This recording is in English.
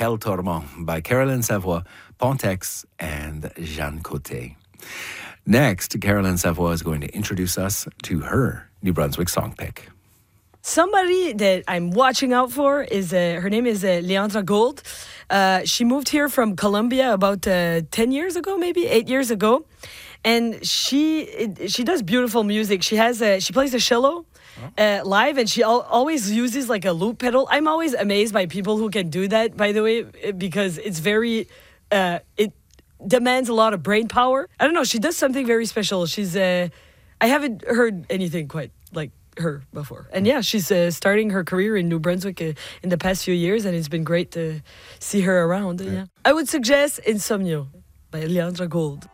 Quel Tourment by Caroline Savoie, Pontex, and Jeanne Côté. Next, Caroline Savoie is going to introduce us to her New Brunswick song pick. Somebody that I'm watching out for is, her name is Leandra Gold. She moved here from Colombia about 10 years ago, maybe 8 years ago. And she does beautiful music. She plays the cello live, and she always uses like a loop pedal. I'm always amazed by people who can do that, by the way, because it's very, it demands a lot of brain power. I don't know, she does something very special. She's, I haven't heard anything quite like her before. And yeah, she's starting her career in New Brunswick in the past few years, and it's been great to see her around. Yeah. I would suggest Insomnio by Leandra Gold.